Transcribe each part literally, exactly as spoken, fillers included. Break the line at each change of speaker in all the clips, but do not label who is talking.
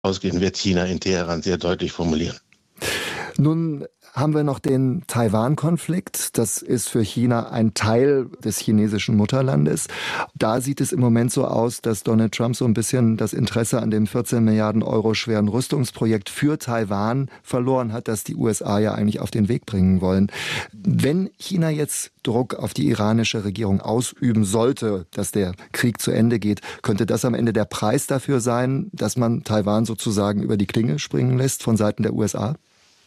ausgehen, wird China in Teheran sehr deutlich formulieren.
Nun haben wir noch den Taiwan-Konflikt. Das ist für China ein Teil des chinesischen Mutterlandes. Da sieht es im Moment so aus, dass Donald Trump so ein bisschen das Interesse an dem vierzehn Milliarden Euro schweren Rüstungsprojekt für Taiwan verloren hat, das die U S A ja eigentlich auf den Weg bringen wollen. Wenn China jetzt Druck auf die iranische Regierung ausüben sollte, dass der Krieg zu Ende geht, könnte das am Ende der Preis dafür sein, dass man Taiwan sozusagen über die Klinge springen lässt von Seiten der U S A?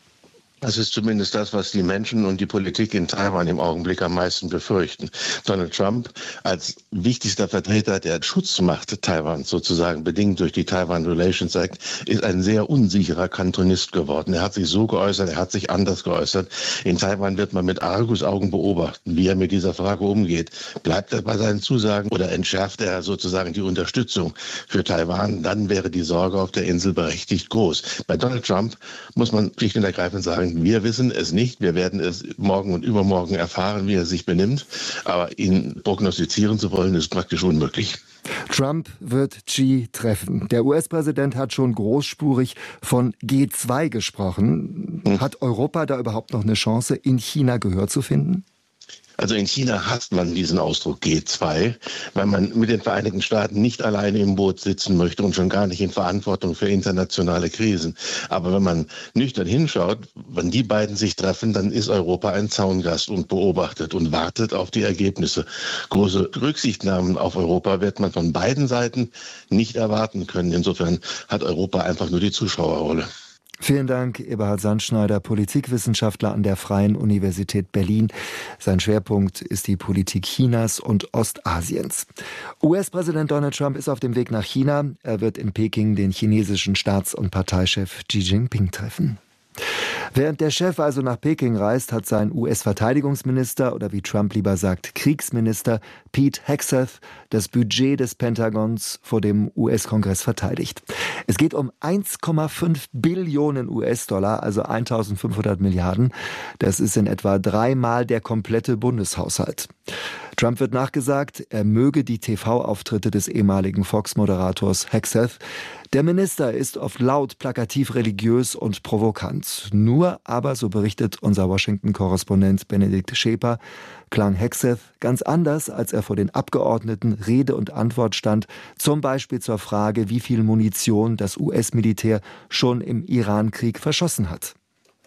Das ist zumindest das, was die Menschen und die Politik in Taiwan im Augenblick am meisten befürchten. Donald Trump als wichtigster Vertreter der Schutzmacht Taiwans, sozusagen bedingt durch die Taiwan Relations Act, ist ein sehr unsicherer Kantonist geworden. Er hat sich so geäußert, er hat sich anders geäußert. In Taiwan wird man mit Argusaugen beobachten, wie er mit dieser Frage umgeht. Bleibt er bei seinen Zusagen oder entschärft er sozusagen die Unterstützung für Taiwan? Dann wäre die Sorge auf der Insel berechtigt groß. Bei Donald Trump muss man schlicht und ergreifend sagen, wir wissen es nicht. Wir werden es morgen und übermorgen erfahren, wie er sich benimmt. Aber ihn prognostizieren zu wollen, ist praktisch unmöglich.
Trump wird Xi treffen. Der U S-Präsident hat schon großspurig von G zwei gesprochen. Hm. Hat Europa da überhaupt noch eine Chance, in China Gehör zu finden?
Also in China hasst man diesen Ausdruck G zwei, weil man mit den Vereinigten Staaten nicht alleine im Boot sitzen möchte und schon gar nicht in Verantwortung für internationale Krisen. Aber wenn man nüchtern hinschaut, wenn die beiden sich treffen, dann ist Europa ein Zaungast und beobachtet und wartet auf die Ergebnisse. Große Rücksichtnahmen auf Europa wird man von beiden Seiten nicht erwarten können. Insofern hat Europa einfach nur die Zuschauerrolle.
Vielen Dank, Eberhard Sandschneider, Politikwissenschaftler an der Freien Universität Berlin. Sein Schwerpunkt ist die Politik Chinas und Ostasiens. U S-Präsident Donald Trump ist auf dem Weg nach China. Er wird in Peking den chinesischen Staats- und Parteichef Xi Jinping treffen. Während der Chef also nach Peking reist, hat sein U S-Verteidigungsminister oder wie Trump lieber sagt, Kriegsminister Pete Hegseth das Budget des Pentagons vor dem U S-Kongress verteidigt. Es geht um eins Komma fünf Billionen U S-Dollar, also eintausendfünfhundert Milliarden. Das ist in etwa dreimal der komplette Bundeshaushalt. Trump wird nachgesagt, er möge die T V-Auftritte des ehemaligen Fox-Moderators Hegseth. Der Minister ist oft laut, plakativ, religiös und provokant. Nur aber, so berichtet unser Washington-Korrespondent Benedikt Scheper, klang Hegseth ganz anders, als er vor den Abgeordneten Rede und Antwort stand, zum Beispiel zur Frage, wie viel Munition das U S-Militär schon im Iran-Krieg verschossen hat.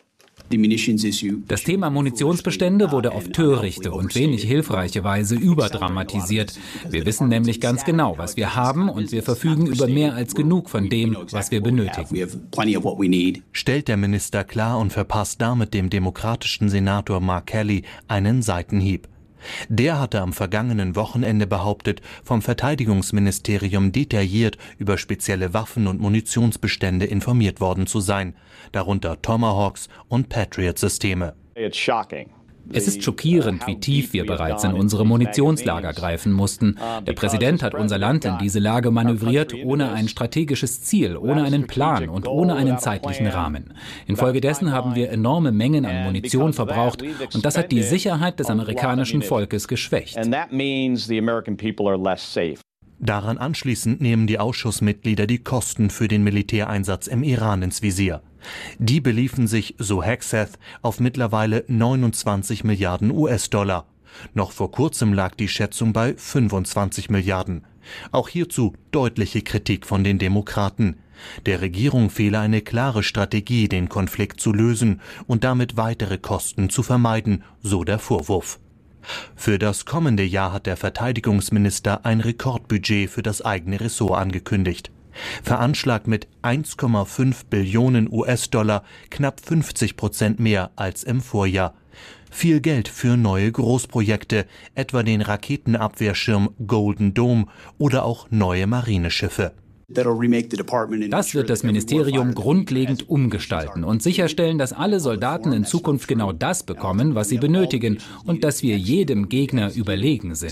Das Thema Munitionsbestände wurde auf törichte und wenig hilfreiche Weise überdramatisiert. Wir wissen nämlich ganz genau, was wir haben, und wir verfügen über mehr als genug von dem, was wir benötigen.
Stellt der Minister klar und verpasst damit dem demokratischen Senator Mark Kelly einen Seitenhieb. Der hatte am vergangenen Wochenende behauptet, vom Verteidigungsministerium detailliert über spezielle Waffen- und Munitionsbestände informiert worden zu sein, darunter Tomahawks und Patriot-Systeme.
Es ist schockierend, wie tief wir bereits in unsere Munitionslager greifen mussten. Der Präsident hat unser Land in diese Lage manövriert, ohne ein strategisches Ziel, ohne einen Plan und ohne einen zeitlichen Rahmen. Infolgedessen haben wir enorme Mengen an Munition verbraucht, und das hat die Sicherheit des amerikanischen Volkes geschwächt.
Daran anschließend nehmen die Ausschussmitglieder die Kosten für den Militäreinsatz im Iran ins Visier. Die beliefen sich, so Hegseth, auf mittlerweile neunundzwanzig Milliarden U S-Dollar. Noch vor kurzem lag die Schätzung bei fünfundzwanzig Milliarden. Auch hierzu deutliche Kritik von den Demokraten. Der Regierung fehle eine klare Strategie, den Konflikt zu lösen und damit weitere Kosten zu vermeiden, so der Vorwurf. Für das kommende Jahr hat der Verteidigungsminister ein Rekordbudget für das eigene Ressort angekündigt. Veranschlagt mit eins Komma fünf Billionen U S-Dollar, knapp fünfzig Prozent mehr als im Vorjahr. Viel Geld für neue Großprojekte, etwa den Raketenabwehrschirm Golden Dome oder auch neue Marineschiffe.
Das wird das Ministerium grundlegend umgestalten und sicherstellen, dass alle Soldaten in Zukunft genau das bekommen, was sie benötigen, und dass wir jedem Gegner überlegen sind.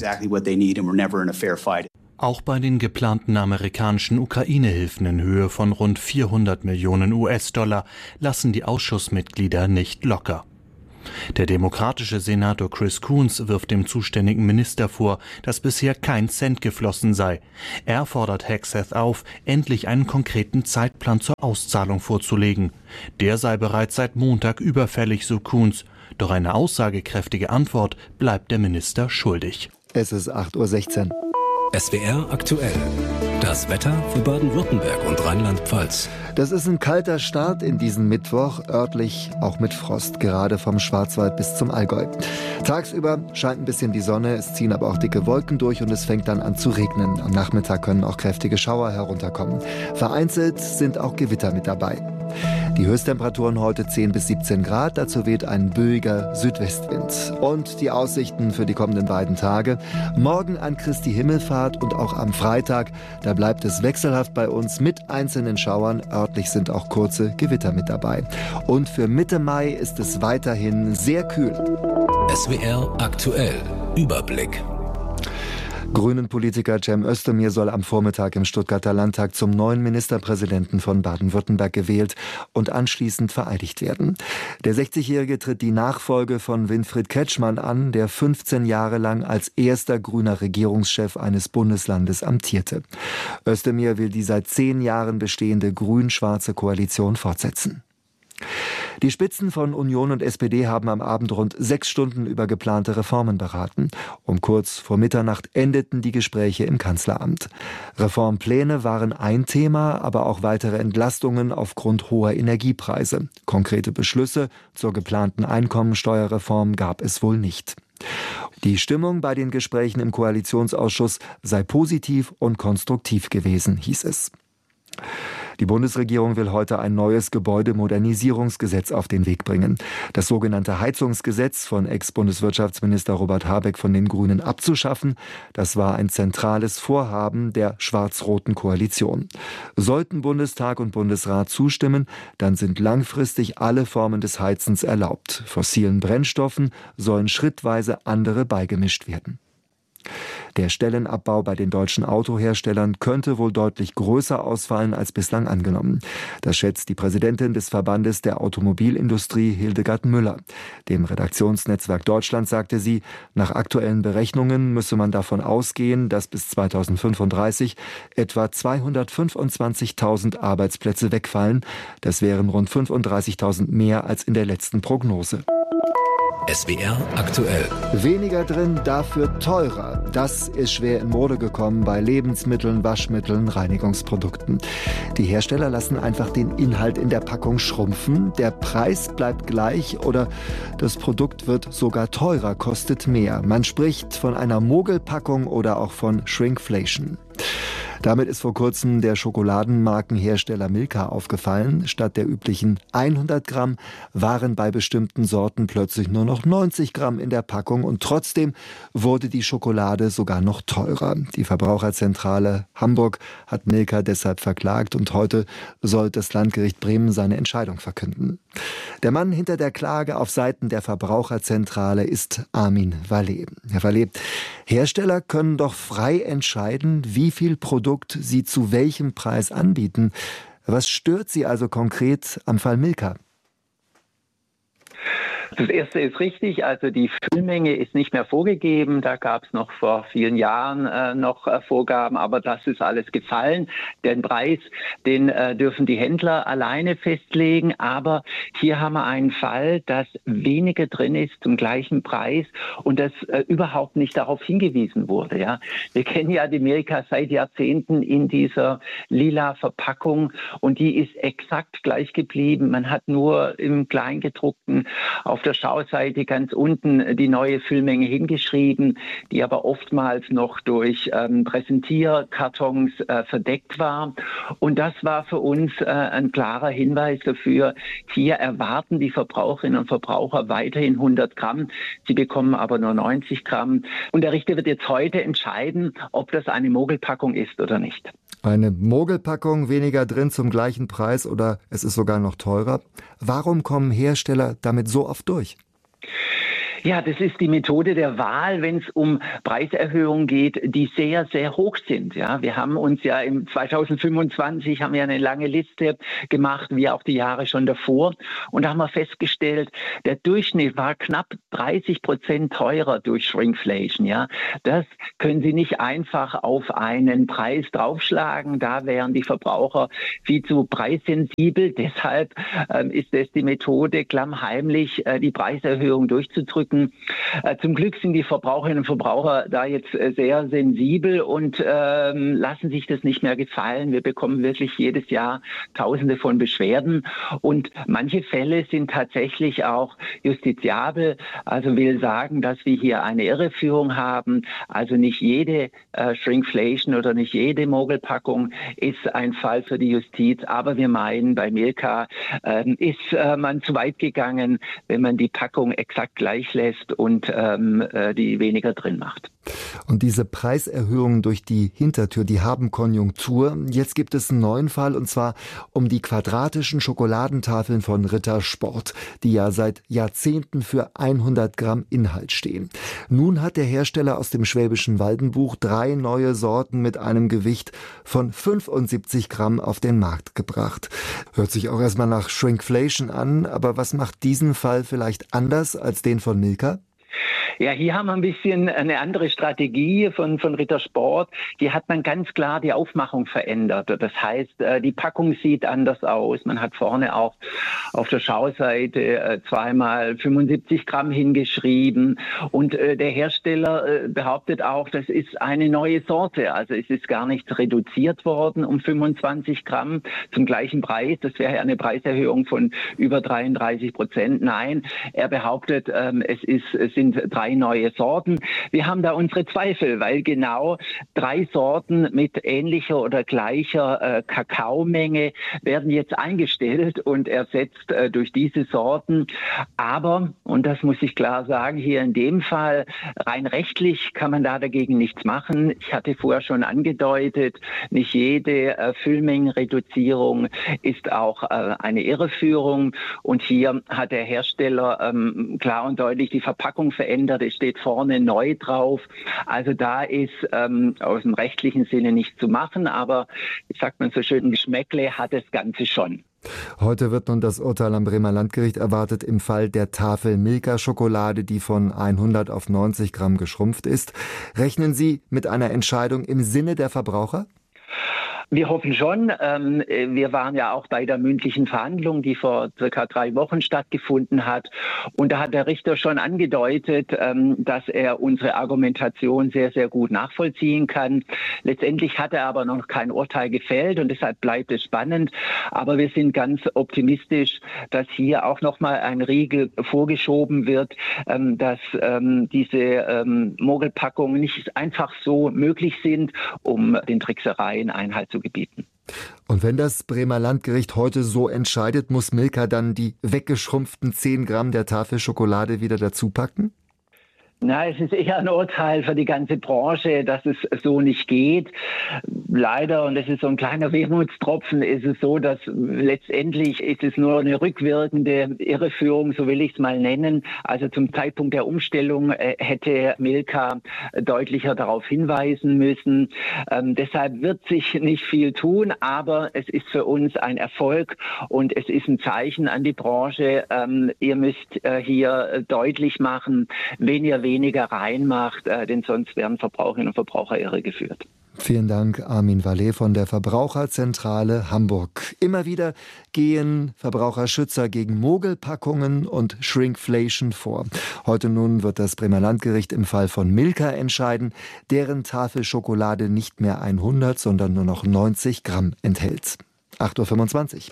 Auch bei den geplanten amerikanischen Ukraine-Hilfen in Höhe von rund vierhundert Millionen U S-Dollar lassen die Ausschussmitglieder nicht locker. Der demokratische Senator Chris Coons wirft dem zuständigen Minister vor, dass bisher kein Cent geflossen sei. Er fordert Hegseth auf, endlich einen konkreten Zeitplan zur Auszahlung vorzulegen. Der sei bereits seit Montag überfällig, so Coons. Doch eine aussagekräftige Antwort bleibt der Minister schuldig.
Es ist acht Uhr sechzehn.
S W R aktuell. Das Wetter für Baden-Württemberg und Rheinland-Pfalz.
Das ist ein kalter Start in diesen Mittwoch, örtlich auch mit Frost, gerade vom Schwarzwald bis zum Allgäu. Tagsüber scheint ein bisschen die Sonne, es ziehen aber auch dicke Wolken durch und es fängt dann an zu regnen. Am Nachmittag können auch kräftige Schauer herunterkommen. Vereinzelt sind auch Gewitter mit dabei. Die Höchsttemperaturen heute zehn bis siebzehn Grad, dazu weht ein böiger Südwestwind. Und die Aussichten für die kommenden beiden Tage. Morgen an Christi Himmelfahrt und auch am Freitag, da bleibt es wechselhaft bei uns mit einzelnen Schauern. Örtlich sind auch kurze Gewitter mit dabei. Und für Mitte Mai ist es weiterhin sehr kühl.
S W R aktuell. Überblick.
Grünen-Politiker Cem Özdemir soll am Vormittag im Stuttgarter Landtag zum neuen Ministerpräsidenten von Baden-Württemberg gewählt und anschließend vereidigt werden. Der sechzigjährige tritt die Nachfolge von Winfried Kretschmann an, der fünfzehn Jahre lang als erster grüner Regierungschef eines Bundeslandes amtierte. Özdemir will die seit zehn Jahren bestehende grün-schwarze Koalition fortsetzen. Die Spitzen von Union und S P D haben am Abend rund sechs Stunden über geplante Reformen beraten. Um kurz vor Mitternacht endeten die Gespräche im Kanzleramt. Reformpläne waren ein Thema, aber auch weitere Entlastungen aufgrund hoher Energiepreise. Konkrete Beschlüsse zur geplanten Einkommensteuerreform gab es wohl nicht. Die Stimmung bei den Gesprächen im Koalitionsausschuss sei positiv und konstruktiv gewesen, hieß es. Die Bundesregierung will heute ein neues Gebäudemodernisierungsgesetz auf den Weg bringen. Das sogenannte Heizungsgesetz von Ex-Bundeswirtschaftsminister Robert Habeck von den Grünen abzuschaffen, das war ein zentrales Vorhaben der schwarz-roten Koalition. Sollten Bundestag und Bundesrat zustimmen, dann sind langfristig alle Formen des Heizens erlaubt. Fossilen Brennstoffen sollen schrittweise andere beigemischt werden. Der Stellenabbau bei den deutschen Autoherstellern könnte wohl deutlich größer ausfallen als bislang angenommen. Das schätzt die Präsidentin des Verbandes der Automobilindustrie, Hildegard Müller. Dem Redaktionsnetzwerk Deutschland sagte sie, nach aktuellen Berechnungen müsse man davon ausgehen, dass bis zweitausendfünfunddreißig etwa zweihundertfünfundzwanzigtausend Arbeitsplätze wegfallen. Das wären rund fünfunddreißigtausend mehr als in der letzten Prognose.
S W R aktuell.
Weniger drin, dafür teurer. Das ist schwer in Mode gekommen bei Lebensmitteln, Waschmitteln, Reinigungsprodukten. Die Hersteller lassen einfach den Inhalt in der Packung schrumpfen. Der Preis bleibt gleich oder das Produkt wird sogar teurer, kostet mehr. Man spricht von einer Mogelpackung oder auch von Shrinkflation. Damit ist vor kurzem der Schokoladenmarkenhersteller Milka aufgefallen. Statt der üblichen hundert Gramm waren bei bestimmten Sorten plötzlich nur noch neunzig Gramm in der Packung und trotzdem wurde die Schokolade sogar noch teurer. Die Verbraucherzentrale Hamburg hat Milka deshalb verklagt und heute soll das Landgericht Bremen seine Entscheidung verkünden. Der Mann hinter der Klage auf Seiten der Verbraucherzentrale ist Armin Vallet. Herr Vallet, Hersteller können doch frei entscheiden, wie viel Produkt sie zu welchem Preis anbieten. Was stört Sie also konkret am Fall Milka?
Das erste ist richtig, also die Füllmenge ist nicht mehr vorgegeben. Da gab es noch vor vielen Jahren äh, noch äh, Vorgaben, aber das ist alles gefallen. Den Preis, den äh, dürfen die Händler alleine festlegen. Aber hier haben wir einen Fall, dass weniger drin ist zum gleichen Preis und das äh, überhaupt nicht darauf hingewiesen wurde. Ja, wir kennen ja die Milka seit Jahrzehnten in dieser lila Verpackung und die ist exakt gleich geblieben. Man hat nur im Kleingedruckten auf der Schauseite ganz unten die neue Füllmenge hingeschrieben, die aber oftmals noch durch ähm, Präsentierkartons äh, verdeckt war. Und das war für uns äh, ein klarer Hinweis dafür, hier erwarten die Verbraucherinnen und Verbraucher weiterhin hundert Gramm. Sie bekommen aber nur neunzig Gramm. Und der Richter wird jetzt heute entscheiden, ob das eine Mogelpackung ist oder nicht.
Eine Mogelpackung, weniger drin zum gleichen Preis oder es ist sogar noch teurer. Warum kommen Hersteller damit so oft durch?
Ja, das ist die Methode der Wahl, wenn es um Preiserhöhungen geht, die sehr, sehr hoch sind. Ja, wir haben uns ja im zweitausendfünfundzwanzig haben wir eine lange Liste gemacht, wie auch die Jahre schon davor. Und da haben wir festgestellt, der Durchschnitt war knapp dreißig Prozent teurer durch Shrinkflation. Ja, das können Sie nicht einfach auf einen Preis draufschlagen. Da wären die Verbraucher viel zu preissensibel. Deshalb ähm, ist es die Methode, klammheimlich äh, die Preiserhöhung durchzudrücken. Äh, zum Glück sind die Verbraucherinnen und Verbraucher da jetzt äh, sehr sensibel und ähm, lassen sich das nicht mehr gefallen. Wir bekommen wirklich jedes Jahr Tausende von Beschwerden und manche Fälle sind tatsächlich auch justiziabel. Also will sagen, dass wir hier eine Irreführung haben. Also nicht jede äh, Shrinkflation oder nicht jede Mogelpackung ist ein Fall für die Justiz. Aber wir meinen, bei Milka äh, ist äh, man zu weit gegangen, wenn man die Packung exakt gleich lässt und ähm, äh, die weniger drin macht.
Und diese Preiserhöhungen durch die Hintertür, die haben Konjunktur. Jetzt gibt es einen neuen Fall, und zwar um die quadratischen Schokoladentafeln von Ritter Sport, die ja seit Jahrzehnten für hundert Gramm Inhalt stehen. Nun hat der Hersteller aus dem schwäbischen Waldenbuch drei neue Sorten mit einem Gewicht von fünfundsiebzig Gramm auf den Markt gebracht. Hört sich auch erstmal nach Shrinkflation an, aber was macht diesen Fall vielleicht anders als den von Milka?
Ja, hier haben wir ein bisschen eine andere Strategie von, von Ritter Sport. Hier hat man ganz klar die Aufmachung verändert. Das heißt, die Packung sieht anders aus. Man hat vorne auch auf der Schauseite zweimal fünfundsiebzig Gramm hingeschrieben. Und der Hersteller behauptet auch, das ist eine neue Sorte. Also es ist gar nicht reduziert worden um fünfundzwanzig Gramm zum gleichen Preis. Das wäre eine Preiserhöhung von über dreiunddreißig Prozent. Nein, er behauptet, es ist, es sind drei neue Sorten. Wir haben da unsere Zweifel, weil genau drei Sorten mit ähnlicher oder gleicher äh, Kakaomenge werden jetzt eingestellt und ersetzt äh, durch diese Sorten. Aber, und das muss ich klar sagen, hier in dem Fall, rein rechtlich kann man da dagegen nichts machen. Ich hatte vorher schon angedeutet, nicht jede äh, Füllmengenreduzierung ist auch äh, eine Irreführung. Und hier hat der Hersteller ähm, klar und deutlich die Verpackung verändert. Es steht vorne neu drauf. Also da ist ähm, aus dem rechtlichen Sinne nichts zu machen. Aber, wie sagt man so schön, Geschmäckle hat das Ganze schon.
Heute wird nun das Urteil am Bremer Landgericht erwartet im Fall der Tafel Milka-Schokolade, die von hundert auf neunzig Gramm geschrumpft ist. Rechnen Sie mit einer Entscheidung im Sinne der Verbraucher?
Wir hoffen schon. Wir waren ja auch bei der mündlichen Verhandlung, die vor circa drei Wochen stattgefunden hat. Und da hat der Richter schon angedeutet, dass er unsere Argumentation sehr, sehr gut nachvollziehen kann. Letztendlich hat er aber noch kein Urteil gefällt und deshalb bleibt es spannend. Aber wir sind ganz optimistisch, dass hier auch noch mal ein Riegel vorgeschoben wird, dass diese Mogelpackungen nicht einfach so möglich sind, um den Tricksereien Einhalt zu gebieten.
Und wenn das Bremer Landgericht heute so entscheidet, muss Milka dann die weggeschrumpften zehn Gramm der Tafel Schokolade wieder dazu packen?
Na, es ist eher ein Urteil für die ganze Branche, dass es so nicht geht. Leider, und das ist so ein kleiner Wermutstropfen, ist es so, dass letztendlich ist es nur eine rückwirkende Irreführung, so will ich es mal nennen. Also zum Zeitpunkt der Umstellung äh, hätte Milka deutlicher darauf hinweisen müssen. Ähm, deshalb wird sich nicht viel tun, aber es ist für uns ein Erfolg und es ist ein Zeichen an die Branche. Ähm, ihr müsst äh, hier deutlich machen, wenn ihr weniger reinmacht, äh, denn sonst werden Verbraucherinnen und Verbraucher irregeführt.
Vielen Dank, Armin Vallet von der Verbraucherzentrale Hamburg. Immer wieder gehen Verbraucherschützer gegen Mogelpackungen und Shrinkflation vor. Heute nun wird das Bremer Landgericht im Fall von Milka entscheiden, deren Tafel Schokolade nicht mehr hundert, sondern nur noch neunzig Gramm enthält. acht Uhr fünfundzwanzig.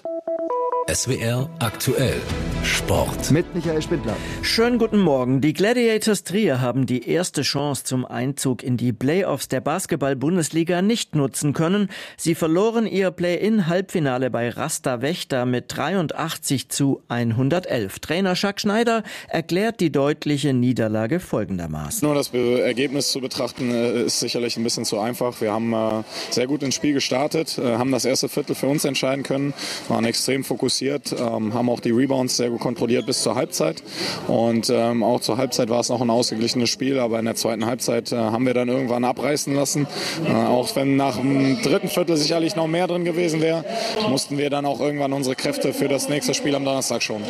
S W R aktuell Sport.
Mit Michael Spindler.
Schönen guten Morgen. Die Gladiators Trier haben die erste Chance zum Einzug in die Playoffs der Basketball-Bundesliga nicht nutzen können. Sie verloren ihr Play-in-Halbfinale bei Rasta Wächter mit dreiundachtzig zu hundertelf. Trainer Jacques Schneider erklärt die deutliche Niederlage folgendermaßen.
Nur das Ergebnis zu betrachten ist sicherlich ein bisschen zu einfach. Wir haben sehr gut ins Spiel gestartet, haben das erste Viertel für uns entscheiden können, waren extrem fokussiert fokussiert, ähm, haben auch die Rebounds sehr gut kontrolliert bis zur Halbzeit. Und ähm, auch zur Halbzeit war es noch ein ausgeglichenes Spiel, aber in der zweiten Halbzeit äh, haben wir dann irgendwann abreißen lassen. Äh, auch wenn nach dem dritten Viertel sicherlich noch mehr drin gewesen wäre, mussten wir dann auch irgendwann unsere Kräfte für das nächste Spiel am Donnerstag schonen.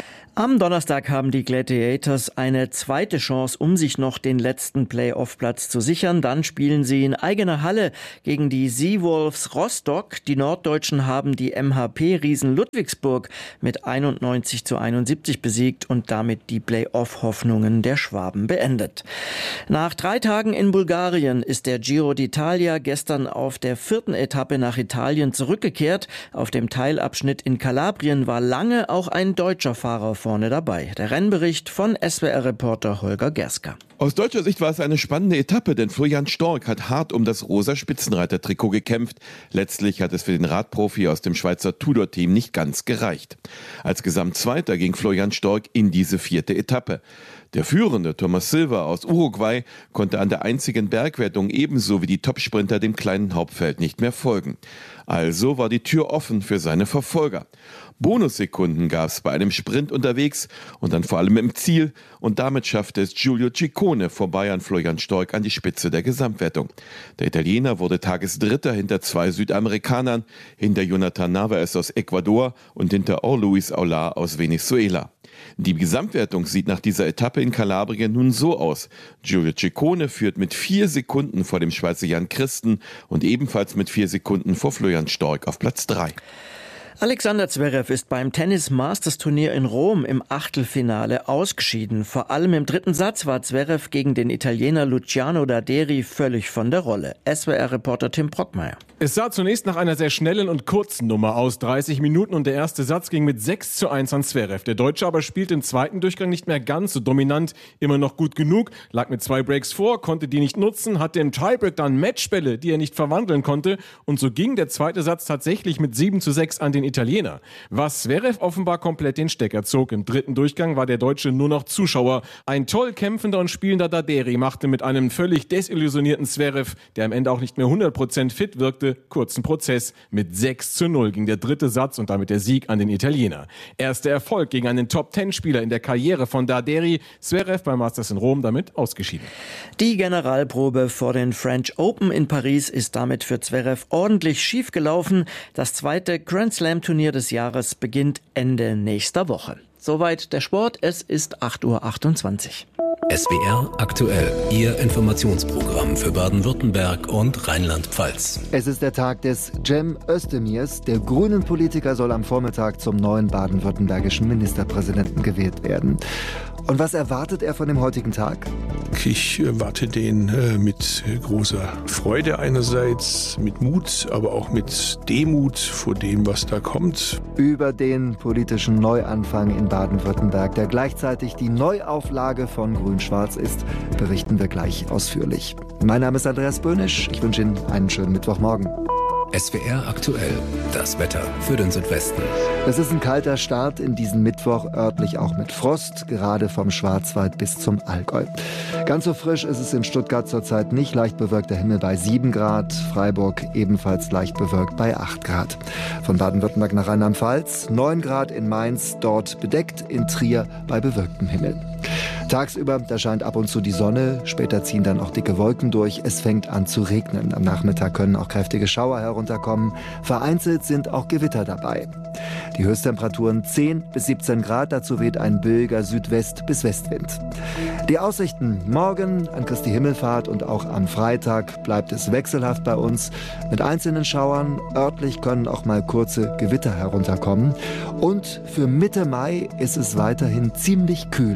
Am Donnerstag haben die Gladiators eine zweite Chance, um sich noch den letzten Playoff-Platz zu sichern. Dann spielen sie in eigener Halle gegen die Seawolves Rostock. Die Norddeutschen haben die M H P-Riesen Ludwigsburg mit einundneunzig zu einundsiebzig besiegt und damit die Playoff-Hoffnungen der Schwaben beendet. Nach drei Tagen in Bulgarien ist der Giro d'Italia gestern auf der vierten Etappe nach Italien zurückgekehrt. Auf dem Teilabschnitt in Kalabrien war lange auch ein deutscher Fahrer vorne dabei. Der Rennbericht von S W R-Reporter Holger Gerska.
Aus deutscher Sicht war es eine spannende Etappe, denn Florian Stork hat hart um das rosa Spitzenreiter-Trikot gekämpft. Letztlich hat es für den Radprofi aus dem Schweizer Tudor-Team nicht ganz gereicht. Als Gesamtzweiter ging Florian Stork in diese vierte Etappe. Der führende Thomas Silva aus Uruguay konnte an der einzigen Bergwertung ebenso wie die Topsprinter dem kleinen Hauptfeld nicht mehr folgen. Also war die Tür offen für seine Verfolger. Bonussekunden gab es bei einem Sprint unterwegs und dann vor allem im Ziel, und damit schaffte es Giulio Ciccone vorbei an Florian Stork an die Spitze der Gesamtwertung. Der Italiener wurde Tagesdritter hinter zwei Südamerikanern, hinter Jonathan Narvaez aus Ecuador und hinter Orluis Aular aus Venezuela. Die Gesamtwertung sieht nach dieser Etappe in Kalabrien nun so aus. Giulio Ciccone führt mit vier Sekunden vor dem Schweizer Jan Christen und ebenfalls mit vier Sekunden vor Florian Stork auf Platz drei.
Alexander Zverev ist beim Tennis-Masters-Turnier in Rom im Achtelfinale ausgeschieden. Vor allem im dritten Satz war Zverev gegen den Italiener Luciano Daderi völlig von der Rolle. S W R-Reporter Tim Brockmeier.
Es sah zunächst nach einer sehr schnellen und kurzen Nummer aus, dreißig Minuten, und der erste Satz ging mit sechs zu eins an Zverev. Der Deutsche aber spielt im zweiten Durchgang nicht mehr ganz so dominant, immer noch gut genug, lag mit zwei Breaks vor, konnte die nicht nutzen, hatte im Tiebreak dann Matchbälle, die er nicht verwandeln konnte, und so ging der zweite Satz tatsächlich mit sieben zu sechs an den Italiener. Was Zverev offenbar komplett den Stecker zog. Im dritten Durchgang war der Deutsche nur noch Zuschauer. Ein toll kämpfender und spielender Daderi machte mit einem völlig desillusionierten Zverev, der am Ende auch nicht mehr hundert Prozent fit wirkte, kurzen Prozess. Mit sechs zu null ging der dritte Satz und damit der Sieg an den Italiener. Erster Erfolg gegen einen Top-Ten-Spieler in der Karriere von Daderi. Zverev beim Masters in Rom damit ausgeschieden.
Die Generalprobe vor den French Open in Paris ist damit für Zverev ordentlich schief gelaufen. Das zweite Grand Slam-Turnier des Jahres beginnt Ende nächster Woche. Soweit der Sport. Es ist acht Uhr achtundzwanzig.
S W R aktuell, Ihr Informationsprogramm für Baden-Württemberg und Rheinland-Pfalz.
Es ist der Tag des Cem Özdemirs. Der grünen Politiker soll am Vormittag zum neuen baden-württembergischen Ministerpräsidenten gewählt werden. Und was erwartet er von dem heutigen Tag?
Ich erwarte den äh, mit großer Freude einerseits, mit Mut, aber auch mit Demut vor dem, was da kommt.
Über den politischen Neuanfang in Baden-Württemberg, der gleichzeitig die Neuauflage von Grün-Schwarz ist, berichten wir gleich ausführlich. Mein Name ist Andreas Böhnisch. Ich wünsche Ihnen einen schönen Mittwochmorgen.
S W R aktuell, das Wetter für den Südwesten.
Es ist ein kalter Start in diesen Mittwoch, örtlich auch mit Frost, gerade vom Schwarzwald bis zum Allgäu. Ganz so frisch ist es in Stuttgart zurzeit nicht, leicht bewölkter Himmel bei sieben Grad, Freiburg ebenfalls leicht bewölkt bei acht Grad. Von Baden-Württemberg nach Rheinland-Pfalz, neun Grad in Mainz, dort bedeckt, in Trier bei bewölktem Himmel. Tagsüber, da scheint ab und zu die Sonne, später ziehen dann auch dicke Wolken durch, es fängt an zu regnen. Am Nachmittag können auch kräftige Schauer herunterkommen, vereinzelt sind auch Gewitter dabei. Die Höchsttemperaturen zehn bis siebzehn Grad, dazu weht ein böiger Südwest- bis Westwind. Die Aussichten: morgen an Christi Himmelfahrt und auch am Freitag bleibt es wechselhaft bei uns mit einzelnen Schauern, örtlich können auch mal kurze Gewitter herunterkommen und für Mitte Mai ist es weiterhin ziemlich kühl.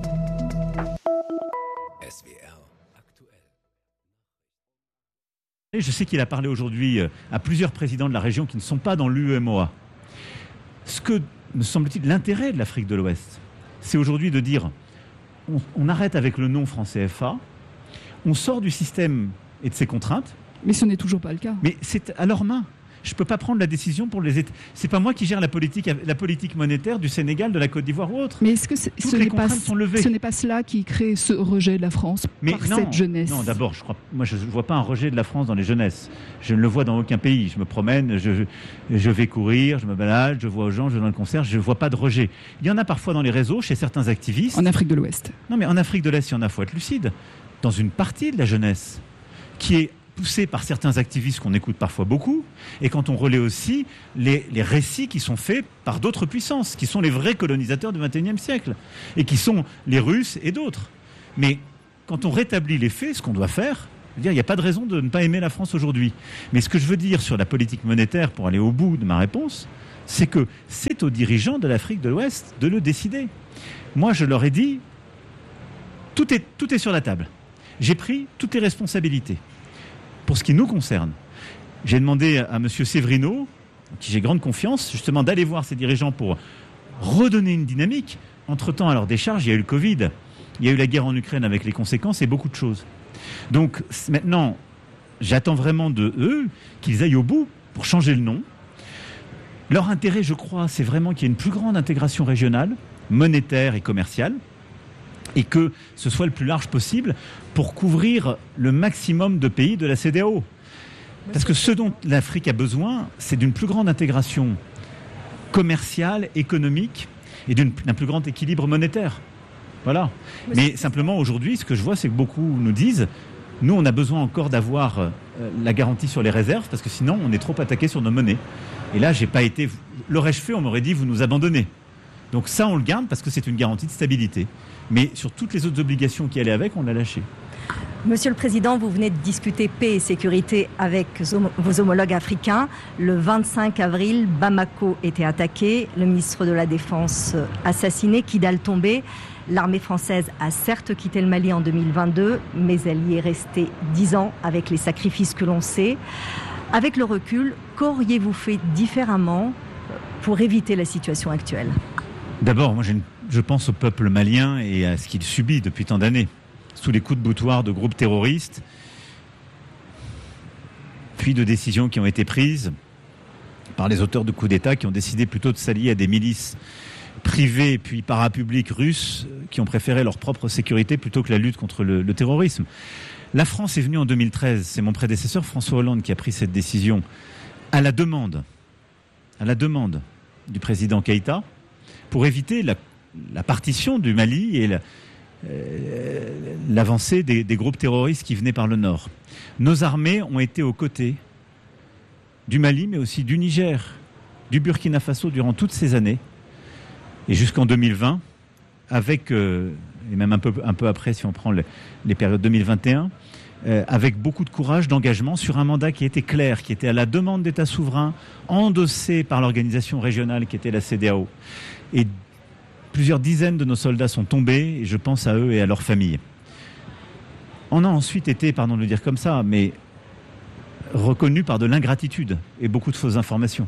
Je sais qu'il a parlé aujourd'hui à plusieurs présidents de la région qui ne sont pas dans l'U E M O A. Ce que, me semble-t-il, l'intérêt de l'Afrique de l'Ouest, c'est aujourd'hui de dire on, on arrête avec le nom franc C F A, on sort du système et de ses contraintes.
Mais ce n'est toujours pas le cas.
Mais c'est à leurs mains. Je ne peux pas prendre la décision pour les États. C'est pas moi qui gère la politique, la politique monétaire du Sénégal, de la Côte d'Ivoire ou autre.
Mais est-ce que c'est, ce, n'est pas, ce n'est pas cela qui crée ce rejet de la France
Mais
par
non,
cette jeunesse?
Non, d'abord, je crois, moi je ne vois pas un rejet de la France dans les jeunesses. Je ne le vois dans aucun pays. Je me promène, je, je vais courir, je me balade, je vois aux gens, je vais dans le concert, je ne vois pas de rejet. Il y en a parfois dans les réseaux, chez certains activistes.
En Afrique de l'Ouest.
Non, mais en Afrique de l'Est, il y en a, il faut être lucide. Dans une partie de la jeunesse qui est poussée par certains activistes qu'on écoute parfois beaucoup, et quand on relaie aussi les, les récits qui sont faits par d'autres puissances, qui sont les vrais colonisateurs du vingt et unième siècle, et qui sont les Russes et d'autres. Mais quand on rétablit les faits, ce qu'on doit faire, il n'y a pas de raison de ne pas aimer la France aujourd'hui. Mais ce que je veux dire sur la politique monétaire, pour aller au bout de ma réponse, c'est que c'est aux dirigeants de l'Afrique de l'Ouest de le décider. Moi, je leur ai dit, tout est, tout est sur la table. J'ai pris toutes les responsabilités. Pour ce qui nous concerne, j'ai demandé à M. Severino, en qui j'ai grande confiance, justement d'aller voir ces dirigeants pour redonner une dynamique. Entre-temps, à leur décharge, il y a eu le Covid, il y a eu la guerre en Ukraine avec les conséquences et beaucoup de choses. Donc maintenant, j'attends vraiment de eux qu'ils aillent au bout pour changer le nom. Leur intérêt, je crois, c'est vraiment qu'il y ait une plus grande intégration régionale, monétaire et commerciale, et que ce soit le plus large possible pour couvrir le maximum de pays de la C E D E A O. Parce que ce dont l'Afrique a besoin, c'est d'une plus grande intégration commerciale, économique, et d'une, d'un plus grand équilibre monétaire. Voilà. Mais simplement, aujourd'hui, ce que je vois, c'est que beaucoup nous disent, nous, on a besoin encore d'avoir euh, la garantie sur les réserves, parce que sinon, on est trop attaqué sur nos monnaies. Et là, j'ai pas été... L'aurais-je fait, on m'aurait dit, vous nous abandonnez. Donc ça, on le garde parce que c'est une garantie de stabilité. Mais sur toutes les autres obligations qui allaient avec, on l'a lâché.
Monsieur le Président, vous venez de discuter paix et sécurité avec vos homologues africains. Le vingt-cinq avril, Bamako était attaqué, le ministre de la Défense assassiné, Kidal tombé. L'armée française a certes quitté le Mali en deux mille vingt-deux, mais elle y est restée dix ans avec les sacrifices que l'on sait. Avec le recul, qu'auriez-vous fait différemment pour éviter la situation actuelle ?
D'abord, moi, une... je pense au peuple malien et à ce qu'il subit depuis tant d'années, sous les coups de boutoir de groupes terroristes, puis de décisions qui ont été prises par les auteurs de coups d'État qui ont décidé plutôt de s'allier à des milices privées puis parapubliques russes qui ont préféré leur propre sécurité plutôt que la lutte contre le, le terrorisme. La France est venue en deux mille treize, c'est mon prédécesseur François Hollande qui a pris cette décision à la demande, à la demande du président Keïta, pour éviter la, la partition du Mali et la, euh, l'avancée des, des groupes terroristes qui venaient par le nord. Nos armées ont été aux côtés du Mali, mais aussi du Niger, du Burkina Faso durant toutes ces années, et jusqu'en deux mille vingt, avec, euh, et même un peu, un peu après si on prend les, les périodes deux mille vingt et un, euh, avec beaucoup de courage, d'engagement sur un mandat qui était clair, qui était à la demande d'États souverains, endossé par l'organisation régionale qui était la C E D E A O. Et plusieurs dizaines de nos soldats sont tombés, et je pense à eux et à leurs familles. On a ensuite été, pardon de le dire comme ça, mais reconnus par de l'ingratitude et beaucoup de fausses informations.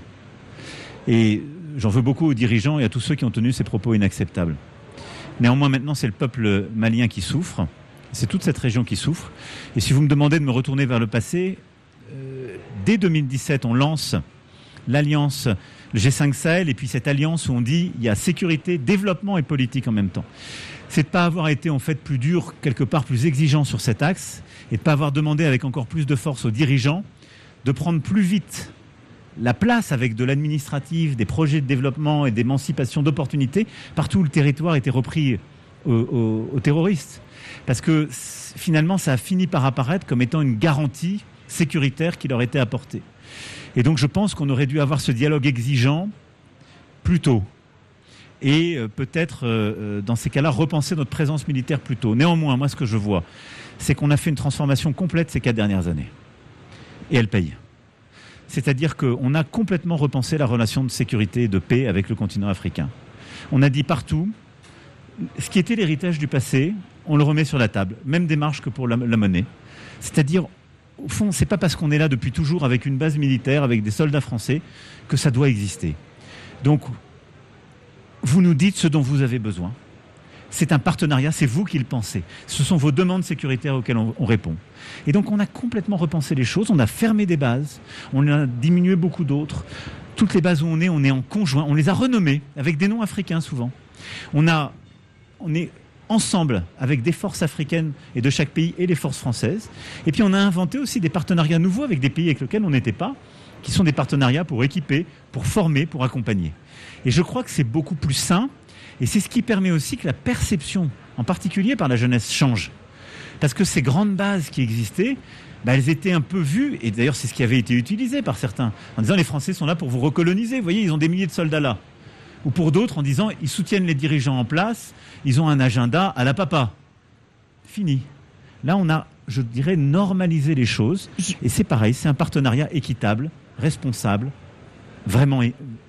Et j'en veux beaucoup aux dirigeants et à tous ceux qui ont tenu ces propos inacceptables. Néanmoins, maintenant, c'est le peuple malien qui souffre, c'est toute cette région qui souffre. Et si vous me demandez de me retourner vers le passé, euh, dès deux mille dix-sept, on lance l'alliance, le G cinq Sahel, et puis cette alliance où on dit il y a sécurité, développement et politique en même temps. C'est de ne pas avoir été en fait plus dur, quelque part plus exigeant sur cet axe, et de ne pas avoir demandé avec encore plus de force aux dirigeants de prendre plus vite la place avec de l'administratif, des projets de développement et d'émancipation d'opportunités, partout où le territoire était repris aux, aux, aux terroristes. Parce que finalement, ça a fini par apparaître comme étant une garantie sécuritaire qui leur était apportée. Et donc je pense qu'on aurait dû avoir ce dialogue exigeant plus tôt. Et euh, peut-être, euh, dans ces cas-là, repenser notre présence militaire plus tôt. Néanmoins, moi, ce que je vois, c'est qu'on a fait une transformation complète ces quatre dernières années. Et elle paye. C'est-à-dire qu'on a complètement repensé la relation de sécurité et de paix avec le continent africain. On a dit partout, ce qui était l'héritage du passé, on le remet sur la table. Même démarche que pour la, la monnaie. C'est-à-dire, au fond, c'est pas parce qu'on est là depuis toujours avec une base militaire, avec des soldats français, que ça doit exister. Donc, vous nous dites ce dont vous avez besoin. c'est un partenariat, c'est vous qui le pensez. Ce sont vos demandes sécuritaires auxquelles on, on répond. Et donc on a complètement repensé les choses, on a fermé des bases, on a diminué beaucoup d'autres. Toutes les bases où on est, on est en conjoint, on les a renommées avec des noms africains souvent. On, a, on est ensemble avec des forces africaines et de chaque pays et les forces françaises. Et puis on a inventé aussi des partenariats nouveaux avec des pays avec lesquels on n'était pas, qui sont des partenariats pour équiper, pour former, pour accompagner. Et je crois que c'est beaucoup plus sain. Et c'est ce qui permet aussi que la perception, en particulier par la jeunesse, change. Parce que ces grandes bases qui existaient, bah, elles étaient un peu vues, et d'ailleurs c'est ce qui avait été utilisé par certains, en disant les Français sont là pour vous recoloniser, vous voyez, ils ont des milliers de soldats là. Ou pour d'autres en disant ils soutiennent les dirigeants en place, ils ont un agenda à la papa. Fini. Là on a, je dirais, normalisé les choses, et c'est pareil, c'est un partenariat équitable, responsable, vraiment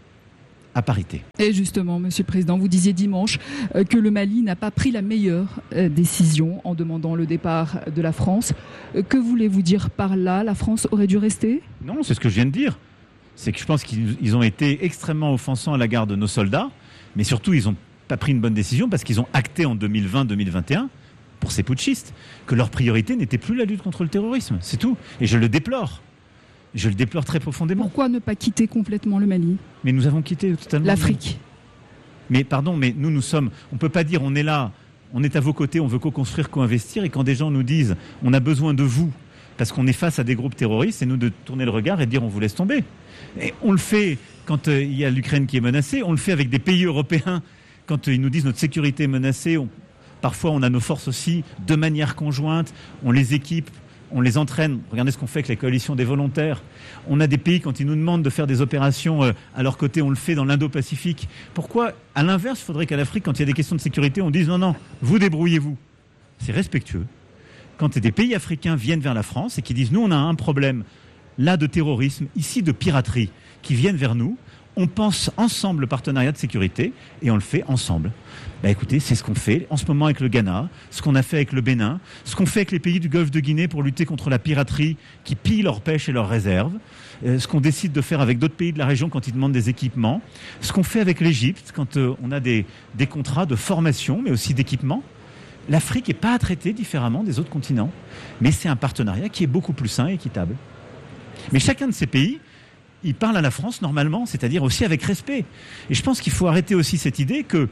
à parité.
Et justement, Monsieur le Président, vous disiez dimanche euh, que le Mali n'a pas pris la meilleure euh, décision en demandant le départ de la France. Euh, que voulez-vous dire par là? La France aurait dû rester?
Non, c'est ce que je viens de dire. C'est que je pense qu'ils ont été extrêmement offensants à la garde de nos soldats, mais surtout, ils n'ont pas pris une bonne décision parce qu'ils ont acté en deux mille vingt deux mille vingt et un, pour ces putschistes, que leur priorité n'était plus la lutte contre le terrorisme. C'est tout. Et je le déplore. Je le déplore très profondément.
Pourquoi ne pas quitter complètement le Mali?
Mais nous avons quitté totalement
l'Afrique.
Mais pardon, mais nous, nous sommes... On ne peut pas dire on est là, on est à vos côtés, on veut co-construire, co-investir, et quand des gens nous disent on a besoin de vous parce qu'on est face à des groupes terroristes, c'est nous de tourner le regard et de dire on vous laisse tomber. Et on le fait quand euh, il y a l'Ukraine qui est menacée, on le fait avec des pays européens quand euh, ils nous disent notre sécurité est menacée. On... Parfois, on a nos forces aussi de manière conjointe, on les équipe, on les entraîne. Regardez ce qu'on fait avec les coalitions des volontaires. On a des pays, quand ils nous demandent de faire des opérations euh, à leur côté, on le fait dans l'Indo-Pacifique. Pourquoi, à l'inverse, il faudrait qu'à l'Afrique, quand il y a des questions de sécurité, on dise non, non, vous débrouillez-vous. C'est respectueux. Quand des pays africains viennent vers la France et qui disent nous, on a un problème là de terrorisme, ici de piraterie, qui viennent vers nous, on pense ensemble le partenariat de sécurité et on le fait ensemble. Bah écoutez, c'est ce qu'on fait en ce moment avec le Ghana, ce qu'on a fait avec le Bénin, ce qu'on fait avec les pays du Golfe de Guinée pour lutter contre la piraterie qui pille leur pêche et leurs réserves, euh, ce qu'on décide de faire avec d'autres pays de la région quand ils demandent des équipements, ce qu'on fait avec l'Égypte quand euh, on a des, des contrats de formation mais aussi d'équipement. L'Afrique n'est pas à traiter différemment des autres continents, mais c'est un partenariat qui est beaucoup plus sain et équitable. Mais chacun de ces pays, il parle à la France normalement, c'est-à-dire aussi avec respect. Et je pense qu'il faut arrêter aussi cette idée que,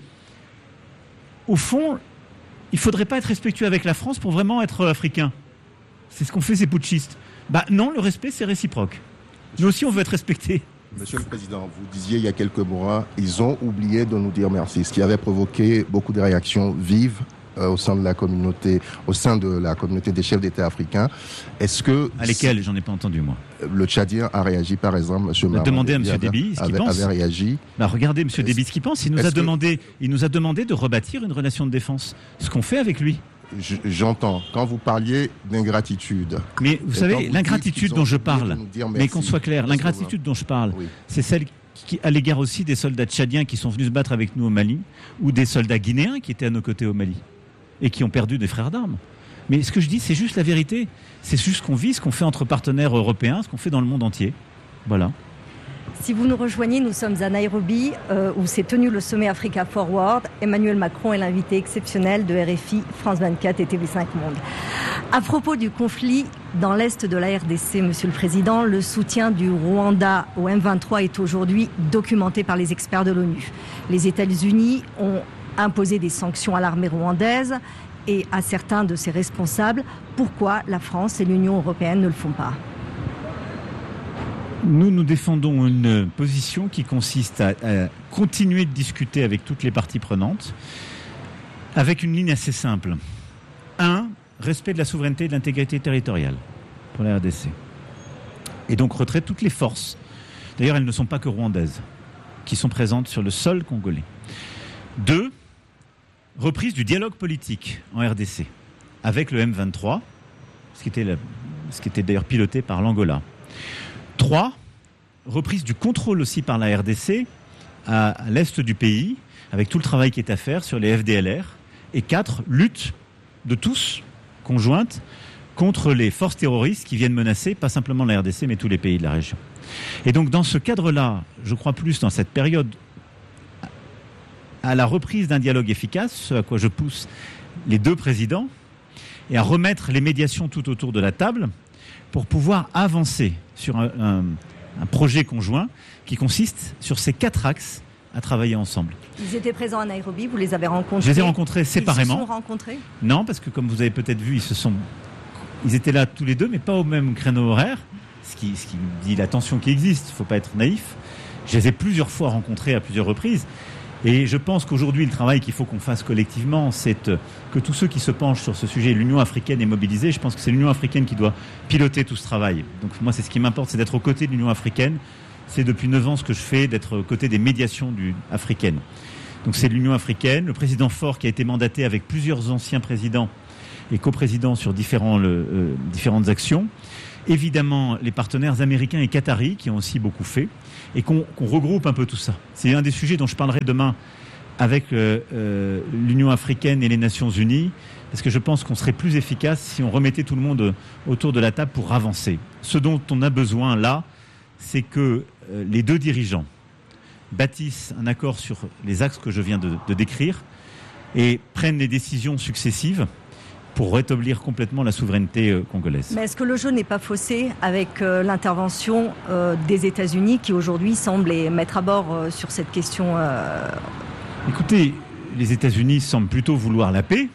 au fond, il ne faudrait pas être respectueux avec la France pour vraiment être africain. C'est ce qu'ont fait ces putschistes. Bah non, le respect, c'est réciproque. Nous aussi, on veut être respectés.
Monsieur le Président, vous disiez il y a quelques mois, ils ont oublié de nous dire merci, ce qui avait provoqué beaucoup de réactions vives euh, au sein de la communauté, au sein de la communauté des chefs d'État africains. Est-ce que...
À lesquels? J'en ai pas entendu, moi.
Le Tchadien a réagi, par exemple, Monsieur Marwan.
Demandez à M. Déby ce qu'il pense.
Avait réagi.
Bah, regardez M. Déby ce qu'il pense. Il nous, a demandé, que... il nous a demandé de rebâtir une relation de défense. Ce qu'on fait avec lui.
J'entends. Quand vous parliez d'ingratitude.
Mais vous savez, vous l'ingratitude dont je parle, mais qu'on soit clair, l'ingratitude dont je parle, oui. c'est celle qui, à l'égard aussi des soldats tchadiens qui sont venus se battre avec nous au Mali, ou des soldats guinéens qui étaient à nos côtés au Mali, et qui ont perdu des frères d'armes. Mais ce que je dis, c'est juste la vérité. C'est juste ce qu'on vit, ce qu'on fait entre partenaires européens, ce qu'on fait dans le monde entier. Voilà.
Si vous nous rejoignez, nous sommes à Nairobi, euh, où s'est tenu le sommet Africa Forward. Emmanuel Macron est l'invité exceptionnel de R F I, France vingt-quatre et T V cinq Monde. À propos du conflit dans l'est de la R D C, Monsieur le Président, le soutien du Rwanda au M vingt-trois est aujourd'hui documenté par les experts de l'ONU. Les États-Unis ont imposé des sanctions à l'armée rwandaise et à certains de ses responsables. Pourquoi la France et l'Union européenne ne le font pas ?
Nous, nous défendons une position qui consiste à, à continuer de discuter avec toutes les parties prenantes, avec une ligne assez simple. Un, respect de la souveraineté et de l'intégrité territoriale pour la R D C. Et donc retrait de toutes les forces. D'ailleurs, elles ne sont pas que rwandaises, qui sont présentes sur le sol congolais. Deux, reprise du dialogue politique en R D C, avec le M vingt-trois, ce qui était, la, ce qui était d'ailleurs piloté par l'Angola. Trois, reprise du contrôle aussi par la R D C à, à l'est du pays, avec tout le travail qui est à faire sur les F D L R. Et quatre, lutte de tous, conjointe, contre les forces terroristes qui viennent menacer, pas simplement la R D C, mais tous les pays de la région. Et donc dans ce cadre-là, je crois plus dans cette période à la reprise d'un dialogue efficace, ce à quoi je pousse les deux présidents, et à remettre les médiations tout autour de la table pour pouvoir avancer sur un, un, un projet conjoint qui consiste sur ces quatre axes à travailler ensemble.
Ils étaient présents à Nairobi, vous les avez rencontrés?
Je les ai rencontrés séparément.
Ils se sont rencontrés?
Non, parce que comme vous avez peut-être vu, ils se sont, ils étaient là tous les deux, mais pas au même créneau horaire, ce qui, ce qui dit la tension qui existe. Il ne faut pas être naïf. Je les ai plusieurs fois rencontrés à plusieurs reprises. Et je pense qu'aujourd'hui, le travail qu'il faut qu'on fasse collectivement, c'est que tous ceux qui se penchent sur ce sujet, l'Union africaine est mobilisée. Je pense que c'est l'Union africaine qui doit piloter tout ce travail. Donc moi, c'est ce qui m'importe, c'est d'être aux côtés de l'Union africaine. C'est depuis neuf ans ce que je fais, d'être aux côtés des médiations du, africaines. Donc c'est l'Union africaine, le président Faure qui a été mandaté avec plusieurs anciens présidents et coprésidents sur différents, le, euh, différentes actions. Évidemment, les partenaires américains et qataris qui ont aussi beaucoup fait et qu'on qu'on regroupe un peu tout ça. C'est un des sujets dont je parlerai demain avec euh, euh, l'Union africaine et les Nations unies, parce que je pense qu'on serait plus efficace si on remettait tout le monde autour de la table pour avancer. Ce dont on a besoin là, c'est que euh, les deux dirigeants bâtissent un accord sur les axes que je viens de, de décrire et prennent les décisions successives pour rétablir complètement la souveraineté euh, congolaise.
Mais est-ce que le jeu n'est pas faussé avec euh, l'intervention euh, des États-Unis qui aujourd'hui semblent les mettre à bord euh, sur cette question euh...
Écoutez, les États-Unis semblent plutôt vouloir la paix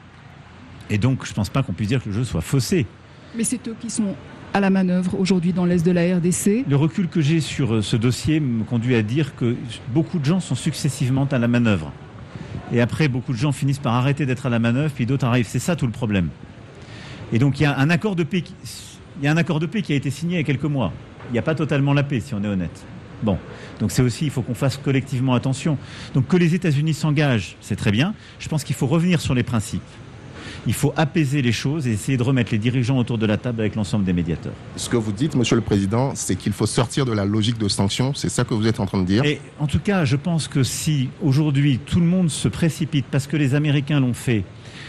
et donc je ne pense pas qu'on puisse dire que le jeu soit faussé.
Mais c'est eux qui sont à la manœuvre aujourd'hui dans l'est de la R D C.
Le recul que j'ai sur ce dossier me conduit à dire que beaucoup de gens sont successivement à la manœuvre. Et après, beaucoup de gens finissent par arrêter d'être à la manœuvre, puis d'autres arrivent. C'est ça tout le problème. Et donc il y a un accord de paix qui, il y a un accord de paix qui a été signé il y a quelques mois. Il n'y a pas totalement la paix, si on est honnête. Bon, donc c'est aussi, il faut qu'on fasse collectivement attention. Donc que les États-Unis s'engagent, c'est très bien. Je pense qu'il faut revenir sur les principes. Il faut apaiser les choses et essayer de remettre les dirigeants autour de la table avec l'ensemble des médiateurs.
Ce que vous dites, Monsieur le Président, c'est qu'il faut sortir de la logique de sanctions. C'est ça que vous êtes en train de dire?
Et en tout cas, je pense que si aujourd'hui tout le monde se précipite, parce que les Américains l'ont fait,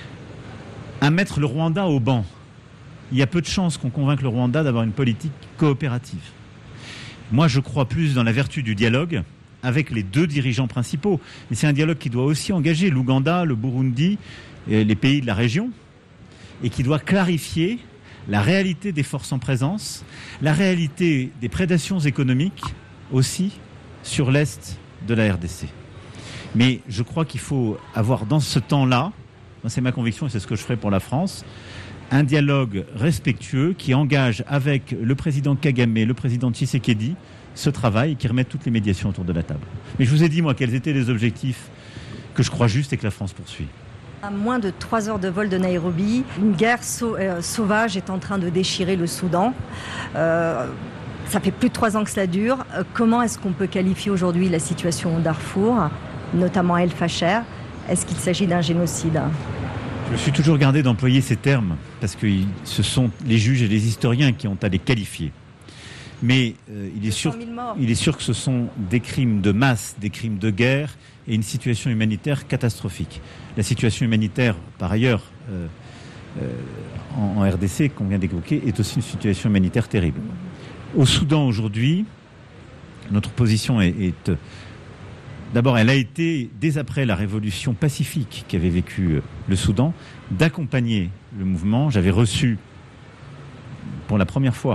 à mettre le Rwanda au banc, il y a peu de chances qu'on convainque le Rwanda d'avoir une politique coopérative. Moi, je crois plus dans la vertu du dialogue avec les deux dirigeants principaux. Mais c'est un dialogue qui doit aussi engager l'Ouganda, le Burundi, les pays de la région, et qui doit clarifier la réalité des forces en présence, la réalité des prédations économiques aussi sur l'est de la R D C. Mais je crois qu'il faut avoir dans ce temps-là, c'est ma conviction et c'est ce que je ferai pour la France, un dialogue respectueux qui engage avec le président Kagame, le président Tshisekedi, ce travail et qui remette toutes les médiations autour de la table. Mais je vous ai dit, moi, quels étaient les objectifs que je crois justes et que la France poursuit.
À moins de trois heures de vol de Nairobi, une guerre sau- euh, sauvage est en train de déchirer le Soudan. Euh, ça fait plus de trois ans que cela dure. Euh, comment est-ce qu'on peut qualifier aujourd'hui la situation au Darfour, notamment à El Fasher? Est-ce qu'il s'agit d'un génocide?
Je me suis toujours gardé d'employer ces termes, parce que ce sont les juges et les historiens qui ont à les qualifier. Mais euh, il, est sûr, il est sûr que ce sont des crimes de masse, des crimes de guerre et une situation humanitaire catastrophique. La situation humanitaire, par ailleurs, euh, euh, en, en R D C, qu'on vient d'évoquer, est aussi une situation humanitaire terrible. Au Soudan, aujourd'hui, notre position est... est euh, d'abord, elle a été, dès après la révolution pacifique qu'avait vécue euh, le Soudan, d'accompagner le mouvement. J'avais reçu, pour la première fois,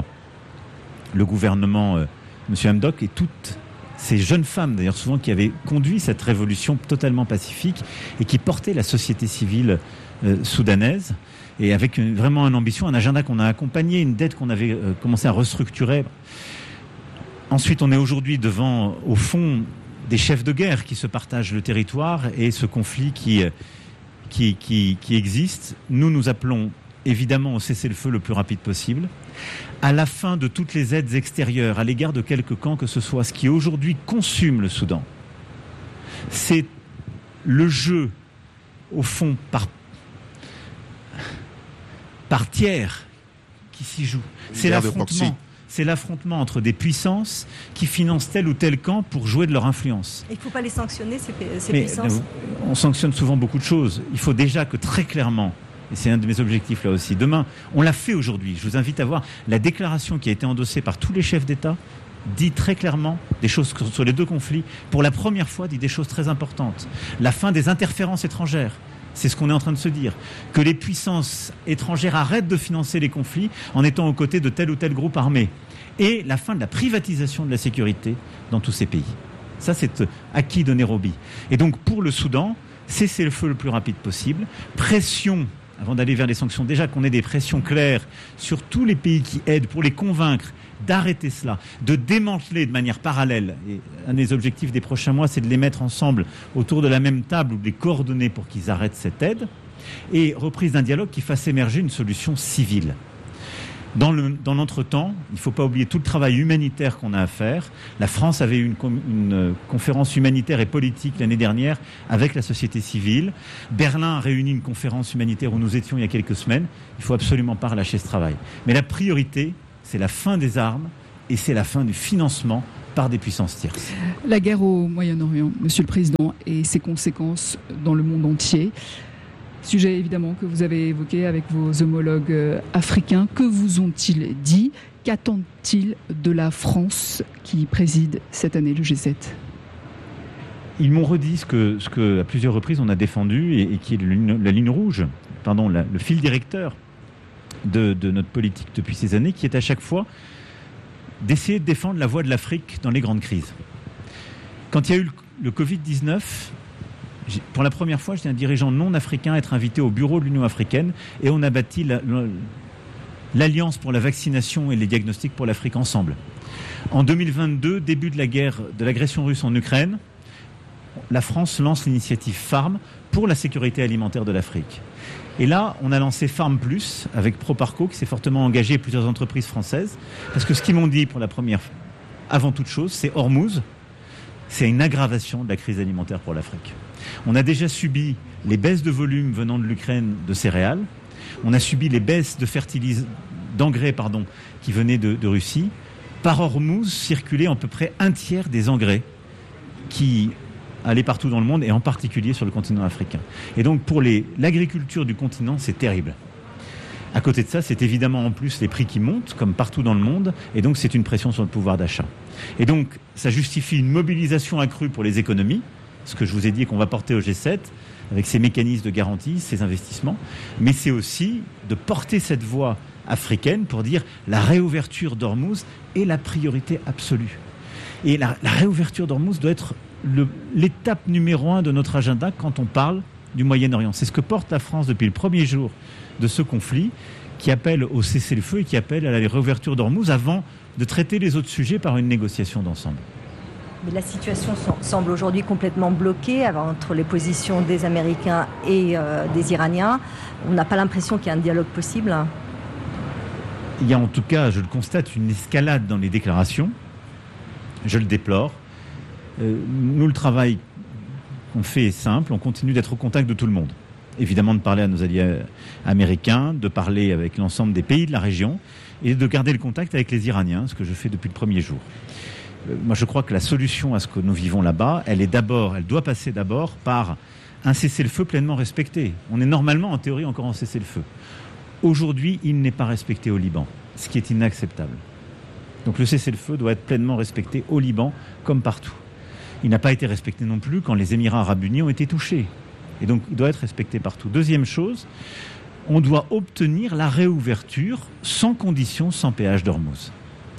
le gouvernement, euh, M. Hamdok, et toutes ces jeunes femmes, d'ailleurs souvent, qui avaient conduit cette révolution totalement pacifique et qui portaient la société civile euh, soudanaise, et avec une, vraiment une ambition, un agenda qu'on a accompagné, une dette qu'on avait euh, commencé à restructurer. Ensuite, on est aujourd'hui devant, au fond, des chefs de guerre qui se partagent le territoire et ce conflit qui, qui, qui, qui existe. Nous, nous appelons évidemment au cessez-le-feu le plus rapide possible, à la fin de toutes les aides extérieures à l'égard de quelques camps que ce soit. Ce qui aujourd'hui consume le Soudan, c'est le jeu, au fond, par, par tiers qui s'y joue. C'est l'affrontement. C'est l'affrontement entre des puissances qui financent tel ou tel camp pour jouer de leur influence.
Il ne faut pas les sanctionner, ces, ces
Mais,
puissances.
On sanctionne souvent beaucoup de choses. Il faut déjà que très clairement, et c'est un de mes objectifs là aussi, demain, on l'a fait aujourd'hui. Je vous invite à voir la déclaration qui a été endossée par tous les chefs d'État dit très clairement des choses sur les deux conflits. Pour la première fois, dit des choses très importantes. La fin des interférences étrangères. C'est ce qu'on est en train de se dire. Que les puissances étrangères arrêtent de financer les conflits en étant aux côtés de tel ou tel groupe armé. Et la fin de la privatisation de la sécurité dans tous ces pays. Ça, c'est acquis de Nairobi. Et donc, pour le Soudan, cesser le feu le plus rapide possible. Pression, avant d'aller vers les sanctions, déjà qu'on ait des pressions claires sur tous les pays qui aident pour les convaincre d'arrêter cela, de démanteler de manière parallèle. Et un des objectifs des prochains mois, c'est de les mettre ensemble autour de la même table ou de les coordonner pour qu'ils arrêtent cette aide. Et reprise d'un dialogue qui fasse émerger une solution civile. Dans, le, dans l'entretemps, il ne faut pas oublier tout le travail humanitaire qu'on a à faire. La France avait eu une, une conférence humanitaire et politique l'année dernière avec la société civile. Berlin a réuni une conférence humanitaire où nous étions il y a quelques semaines. Il ne faut absolument pas relâcher ce travail. Mais la priorité, c'est la fin des armes et c'est la fin du financement par des puissances tierces.
La guerre au Moyen-Orient, Monsieur le Président, et ses conséquences dans le monde entier. Sujet évidemment que vous avez évoqué avec vos homologues africains. Que vous ont-ils dit? Qu'attendent-ils de la France qui préside cette année le G sept?
Ils m'ont redit ce que, ce que à plusieurs reprises on a défendu et, et qui est le, la ligne rouge, pardon, la, le fil directeur de, de notre politique depuis ces années, qui est à chaque fois d'essayer de défendre la voix de l'Afrique dans les grandes crises. Quand il y a eu le, le covid dix-neuf, pour la première fois, j'étais un dirigeant non africain à être invité au bureau de l'Union africaine et on a bâti la, la, l'Alliance pour la vaccination et les diagnostics pour l'Afrique ensemble. En deux mille vingt-deux, début de la guerre, de l'agression russe en Ukraine, la France lance l'initiative Farm pour la sécurité alimentaire de l'Afrique. Et là, on a lancé Farm Plus avec Proparco qui s'est fortement engagé et plusieurs entreprises françaises. Parce que ce qu'ils m'ont dit pour la première fois, avant toute chose, c'est Hormuz, c'est une aggravation de la crise alimentaire pour l'Afrique. On a déjà subi les baisses de volume venant de l'Ukraine de céréales. On a subi les baisses de fertilis... d'engrais pardon, qui venaient de, de Russie. Par Hormuz circulait à peu près un tiers des engrais qui allaient partout dans le monde et en particulier sur le continent africain. Et donc pour les, l'agriculture du continent, c'est terrible. À côté de ça, c'est évidemment en plus les prix qui montent, comme partout dans le monde, et donc c'est une pression sur le pouvoir d'achat. Et donc ça justifie une mobilisation accrue pour les économies, ce que je vous ai dit qu'on va porter au G sept, avec ces mécanismes de garantie, ces investissements, mais c'est aussi de porter cette voix africaine pour dire la réouverture d'Hormuz est la priorité absolue. Et la, la réouverture d'Hormuz doit être le, l'étape numéro un de notre agenda quand on parle du Moyen-Orient. C'est ce que porte la France depuis le premier jour de ce conflit, qui appelle au cessez-le-feu et qui appelle à la réouverture d'Hormuz avant de traiter les autres sujets par une négociation d'ensemble.
Mais la situation semble aujourd'hui complètement bloquée entre les positions des Américains et euh, des Iraniens. On n'a pas l'impression qu'il y a un dialogue possible.
Il y a en tout cas, je le constate, une escalade dans les déclarations. Je le déplore. Euh, nous, le travail qu'on fait est simple. On continue d'être au contact de tout le monde. Évidemment, de parler à nos alliés américains, de parler avec l'ensemble des pays de la région et de garder le contact avec les Iraniens, ce que je fais depuis le premier jour. Moi, je crois que la solution à ce que nous vivons là-bas, elle est d'abord, elle doit passer d'abord par un cessez-le-feu pleinement respecté. On est normalement, en théorie, encore en cessez-le-feu. Aujourd'hui, il n'est pas respecté au Liban, ce qui est inacceptable. Donc le cessez-le-feu doit être pleinement respecté au Liban, comme partout. Il n'a pas été respecté non plus quand les Émirats arabes unis ont été touchés. Et donc, il doit être respecté partout. Deuxième chose, on doit obtenir la réouverture sans condition, sans péage d'Hormuz.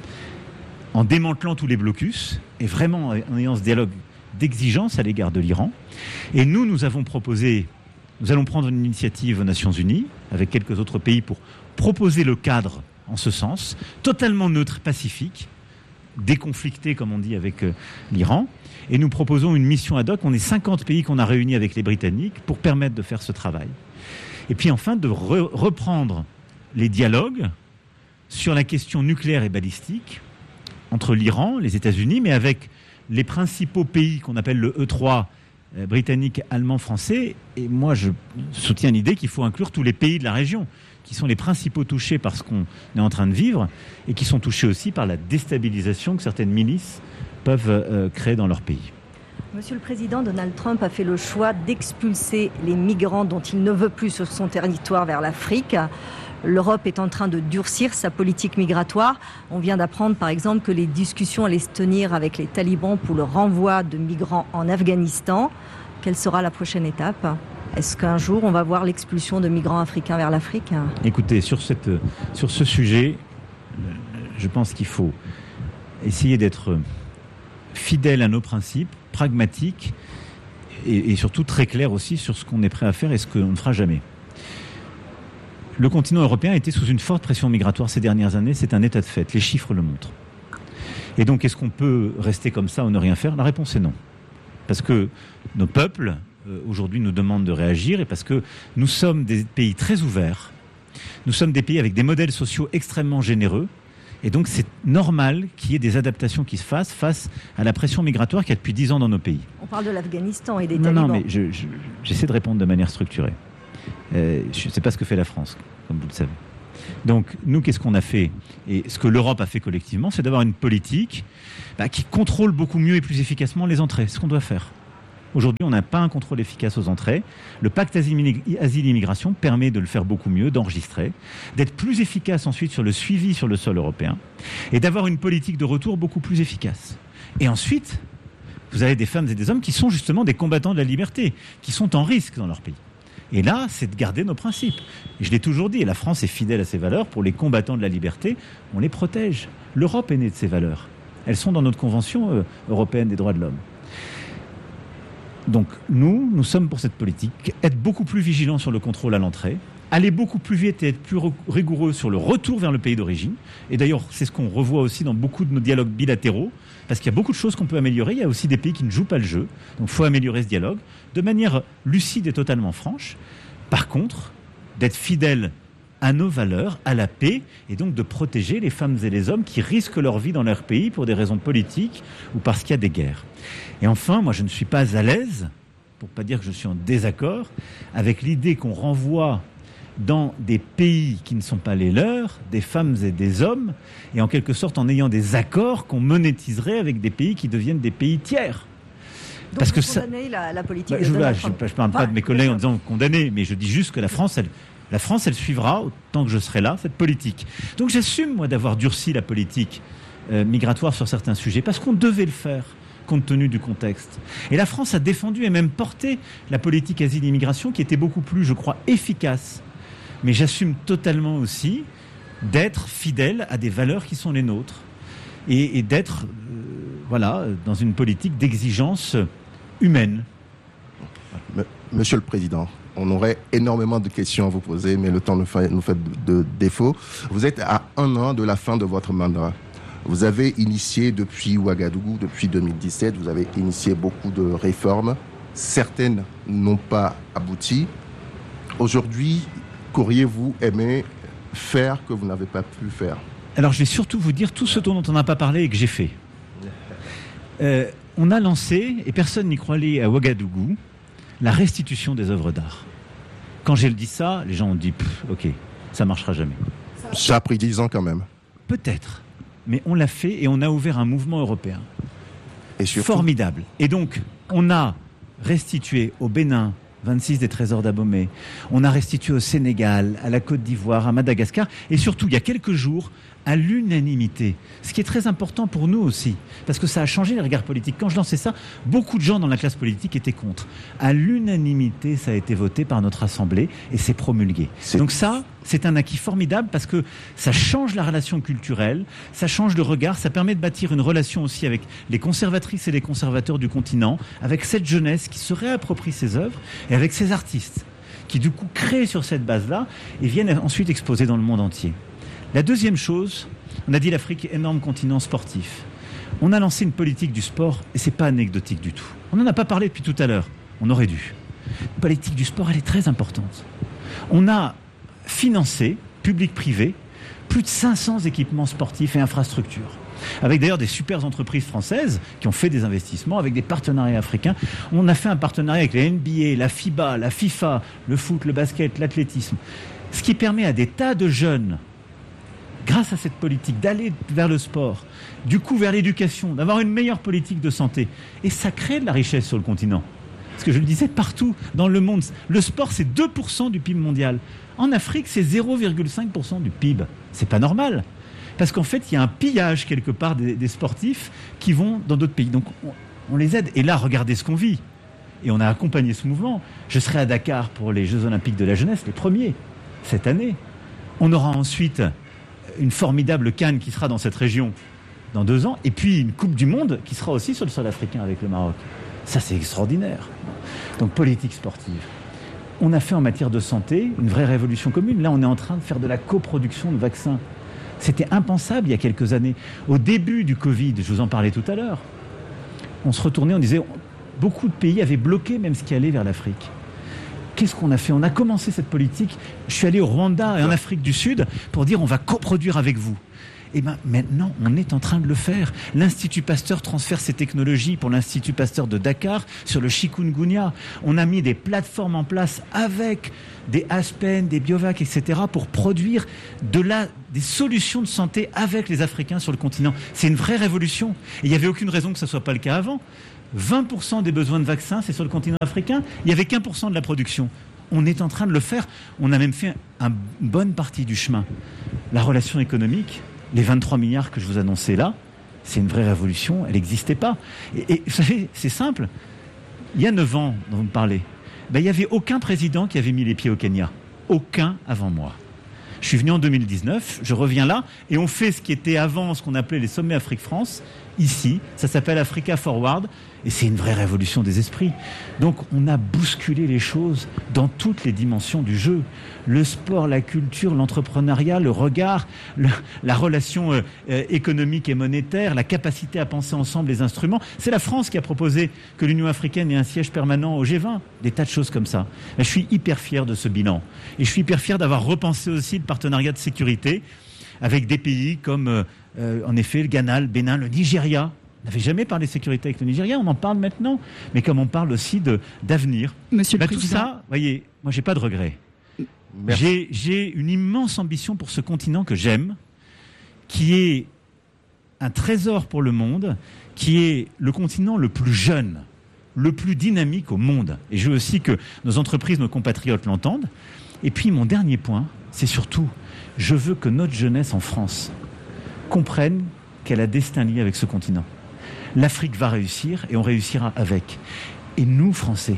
En démantelant tous les blocus et vraiment en ayant ce dialogue d'exigence à l'égard de l'Iran. Et nous, nous avons proposé, nous allons prendre une initiative aux Nations Unies avec quelques autres pays pour proposer le cadre en ce sens, totalement neutre, pacifique, déconflicté, comme on dit, avec euh, l'Iran. Et nous proposons une mission ad hoc. On est cinquante pays qu'on a réunis avec les Britanniques pour permettre de faire ce travail. Et puis enfin, de re- reprendre les dialogues sur la question nucléaire et balistique entre l'Iran, les États-Unis, mais avec les principaux pays qu'on appelle le E trois, euh, britannique, allemand, français. Et moi, je soutiens l'idée qu'il faut inclure tous les pays de la région, qui sont les principaux touchés par ce qu'on est en train de vivre, et qui sont touchés aussi par la déstabilisation que certaines milices peuvent euh, créer dans leur pays.
Monsieur le Président, Donald Trump a fait le choix d'expulser les migrants dont il ne veut plus sur son territoire vers l'Afrique. L'Europe est en train de durcir sa politique migratoire. On vient d'apprendre par exemple que les discussions allaient se tenir avec les talibans pour le renvoi de migrants en Afghanistan. Quelle sera la prochaine étape ? Est-ce qu'un jour on va voir l'expulsion de migrants africains vers l'Afrique ?
Écoutez, sur, cette, sur ce sujet, je pense qu'il faut essayer d'être fidèle à nos principes, pragmatique et, et surtout très clair aussi sur ce qu'on est prêt à faire et ce qu'on ne fera jamais. Le continent européen a été sous une forte pression migratoire ces dernières années, c'est un état de fait, les chiffres le montrent. Et donc est-ce qu'on peut rester comme ça ou ne rien faire ? La réponse est non. Parce que nos peuples, euh, aujourd'hui, nous demandent de réagir et parce que nous sommes des pays très ouverts, nous sommes des pays avec des modèles sociaux extrêmement généreux. Et donc, c'est normal qu'il y ait des adaptations qui se fassent face à la pression migratoire qu'il y a depuis dix ans dans nos pays.
On parle de l'Afghanistan et des
non,
talibans.
Non, mais je, je, j'essaie de répondre de manière structurée. Euh, je ne sais pas ce que fait la France, comme vous le savez. Donc, nous, qu'est-ce qu'on a fait ? Et ce que l'Europe a fait collectivement, c'est d'avoir une politique bah, qui contrôle beaucoup mieux et plus efficacement les entrées. C'est ce qu'on doit faire. Aujourd'hui, on n'a pas un contrôle efficace aux entrées. Le pacte asile-immigration permet de le faire beaucoup mieux, d'enregistrer, d'être plus efficace ensuite sur le suivi sur le sol européen et d'avoir une politique de retour beaucoup plus efficace. Et ensuite, vous avez des femmes et des hommes qui sont justement des combattants de la liberté, qui sont en risque dans leur pays. Et là, c'est de garder nos principes. Et je l'ai toujours dit, la France est fidèle à ses valeurs. Pour les combattants de la liberté, on les protège. L'Europe est née de ces valeurs. Elles sont dans notre Convention euh, européenne des droits de l'homme. Donc nous, nous sommes pour cette politique, être beaucoup plus vigilants sur le contrôle à l'entrée, aller beaucoup plus vite et être plus rigoureux sur le retour vers le pays d'origine. Et d'ailleurs, c'est ce qu'on revoit aussi dans beaucoup de nos dialogues bilatéraux, parce qu'il y a beaucoup de choses qu'on peut améliorer. Il y a aussi des pays qui ne jouent pas le jeu, donc il faut améliorer ce dialogue de manière lucide et totalement franche. Par contre, d'être fidèle à nos valeurs, à la paix, et donc de protéger les femmes et les hommes qui risquent leur vie dans leur pays pour des raisons politiques ou parce qu'il y a des guerres. Et enfin, moi je ne suis pas à l'aise, pour ne pas dire que je suis en désaccord, avec l'idée qu'on renvoie dans des pays qui ne sont pas les leurs, des femmes et des hommes, et en quelque sorte en ayant des accords qu'on monétiserait avec des pays qui deviennent des pays tiers.
Donc
Parce
vous
que ça...
condamnez la, la politique
bah,
de
je ne
Trump.
parle pas
Ouais,
de mes collègues en disant condamner, mais je dis juste que la France, elle, la France, elle suivra, autant que je serai là, cette politique. Donc j'assume, moi, d'avoir durci la politique euh, migratoire sur certains sujets, parce qu'on devait le faire, compte tenu du contexte. Et la France a défendu et même porté la politique asile-immigration, qui était beaucoup plus, je crois, efficace. Mais j'assume totalement aussi d'être fidèle à des valeurs qui sont les nôtres et, et d'être euh, voilà, dans une politique d'exigence humaine.
Monsieur le Président, on aurait énormément de questions à vous poser, mais le temps nous fait, nous fait de, de défaut. Vous êtes à un an de la fin de votre mandat. Vous avez initié depuis Ouagadougou, depuis deux mille dix-sept, vous avez initié beaucoup de réformes. Certaines n'ont pas abouti. Aujourd'hui, qu'auriez-vous aimé faire que vous n'avez pas pu faire ?
Alors je vais surtout vous dire tout ce dont on n'a pas parlé et que j'ai fait. Euh, on a lancé, et personne n'y croyait à Ouagadougou, la restitution des œuvres d'art. Quand j'ai dit ça, les gens ont dit « ok, ça ne marchera jamais ».
Ça a pris dix ans quand même.
Peut-être, mais on l'a fait et on a ouvert un mouvement européen.
Et surtout...
formidable. Et donc, on a restitué au Bénin vingt-six des trésors d'Abomey. On a restitué au Sénégal, à la Côte d'Ivoire, à Madagascar, et surtout, il y a quelques jours, à l'unanimité. Ce qui est très important pour nous aussi, parce que ça a changé les regards politiques. Quand je lançais ça, beaucoup de gens dans la classe politique étaient contre. À l'unanimité, ça a été voté par notre Assemblée, et c'est promulgué. C'est... Donc ça, c'est un acquis formidable, parce que ça change la relation culturelle, ça change le regard, ça permet de bâtir une relation aussi avec les conservatrices et les conservateurs du continent, avec cette jeunesse qui se réapproprie ses œuvres, et avec ces artistes, qui du coup créent sur cette base-là, et viennent ensuite exposer dans le monde entier. La deuxième chose, on a dit l'Afrique est énorme continent sportif. On a lancé une politique du sport, et c'est pas anecdotique du tout. On n'en a pas parlé depuis tout à l'heure, on aurait dû. La politique du sport, elle est très importante. On a financé, public-privé, plus de cinq cents équipements sportifs et infrastructures. Avec d'ailleurs des super entreprises françaises qui ont fait des investissements, avec des partenariats africains. On a fait un partenariat avec la N B A, la FIBA, la FIFA, le foot, le basket, l'athlétisme. Ce qui permet à des tas de jeunes, grâce à cette politique, d'aller vers le sport, du coup vers l'éducation, d'avoir une meilleure politique de santé. Et ça crée de la richesse sur le continent. Parce que je le disais, partout dans le monde, le sport, c'est deux pour cent du P I B mondial. En Afrique, c'est zéro virgule cinq pour cent du P I B. C'est pas normal. Parce qu'en fait, il y a un pillage quelque part des, des sportifs qui vont dans d'autres pays. Donc, on, on les aide. Et là, regardez ce qu'on vit. Et on a accompagné ce mouvement. Je serai à Dakar pour les Jeux Olympiques de la jeunesse, les premiers, cette année. On aura ensuite une formidable CAN qui sera dans cette région dans deux ans. Et puis, une Coupe du Monde qui sera aussi sur le sol africain avec le Maroc. Ça, c'est extraordinaire. Donc, politique sportive. On a fait en matière de santé une vraie révolution commune. Là, on est en train de faire de la coproduction de vaccins. C'était impensable il y a quelques années. Au début du Covid, je vous en parlais tout à l'heure, on se retournait, on disait, beaucoup de pays avaient bloqué même ce qui allait vers l'Afrique. Qu'est-ce qu'on a fait ? On a commencé cette politique. Je suis allé au Rwanda et en Afrique du Sud pour dire on va coproduire avec vous. Et bien maintenant, on est en train de le faire. L'Institut Pasteur transfère ses technologies pour l'Institut Pasteur de Dakar sur le chikungunya. On a mis des plateformes en place avec des Aspen, des Biovac, et cetera pour produire de la, des solutions de santé avec les Africains sur le continent. C'est une vraie révolution. Et il n'y avait aucune raison que ce ne soit pas le cas avant. vingt pour cent des besoins de vaccins, c'est sur le continent africain. Il n'y avait qu'un pour cent de la production. On est en train de le faire. On a même fait une bonne partie du chemin. La relation économique, les vingt-trois milliards que je vous annonçais là, c'est une vraie révolution, elle n'existait pas. Et, et vous savez, c'est simple. Il y a neuf ans, dont vous me parlez, ben, il n'y avait aucun président qui avait mis les pieds au Kenya. Aucun avant moi. Je suis venu en deux mille dix-neuf, je reviens là, et on fait ce qui était avant ce qu'on appelait les sommets Afrique-France, ici, ça s'appelle Africa Forward, et c'est une vraie révolution des esprits. Donc on a bousculé les choses dans toutes les dimensions du jeu. Le sport, la culture, l'entrepreneuriat, le regard, le, la relation euh, euh, économique et monétaire, la capacité à penser ensemble les instruments. C'est la France qui a proposé que l'Union africaine ait un siège permanent au G vingt, des tas de choses comme ça. Mais je suis hyper fier de ce bilan. Et je suis hyper fier d'avoir repensé aussi le partenariat de sécurité avec des pays comme, euh, euh, en effet, le Ghana, le Bénin, le Nigeria. On n'avait jamais parlé de sécurité avec le Nigeria, on en parle maintenant, mais comme on parle aussi de, d'avenir.
Monsieur le
bah,
Président.
Tout ça, voyez, moi j'ai pas de regrets. J'ai, j'ai une immense ambition pour ce continent que j'aime, qui est un trésor pour le monde, qui est le continent le plus jeune, le plus dynamique au monde. Et je veux aussi que nos entreprises, nos compatriotes l'entendent. Et puis mon dernier point, c'est surtout, je veux que notre jeunesse en France comprenne qu'elle a destin lié avec ce continent. L'Afrique va réussir et on réussira avec. Et nous, Français,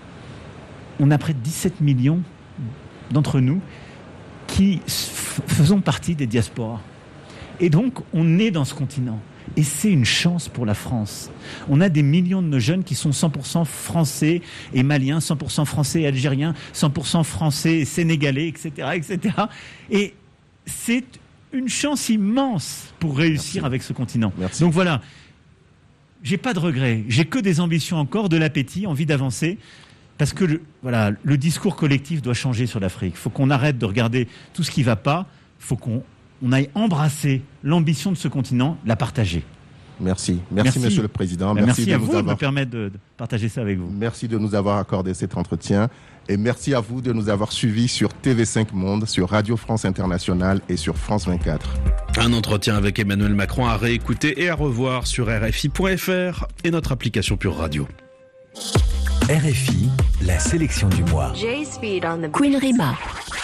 on a près de dix-sept millions d'entre nous qui f- faisons partie des diasporas. Et donc, on est dans ce continent. Et c'est une chance pour la France. On a des millions de nos jeunes qui sont cent pour cent français et maliens, cent pour cent français et algériens, cent pour cent français et sénégalais, et cetera, et cetera. Et c'est une chance immense pour réussir Merci. Avec ce continent. Merci. Donc voilà, j'ai pas de regrets, j'ai que des ambitions encore, de l'appétit, envie d'avancer, parce que le, voilà, le discours collectif doit changer sur l'Afrique. Il faut qu'on arrête de regarder tout ce qui va pas, il faut qu'on on aille embrasser l'ambition de ce continent, la partager.
Merci. Merci, Merci. Monsieur le Président.
Merci, merci
de
à
nous
vous avoir... de me permettre de, de partager ça avec vous.
Merci de nous avoir accordé cet entretien. Et merci à vous de nous avoir suivis sur T V cinq Monde, sur Radio France Internationale et sur France vingt-quatre.
Un entretien avec Emmanuel Macron à réécouter et à revoir sur R F I point F R et notre application Pure Radio.
R F I, la sélection du mois.
Queen Rima.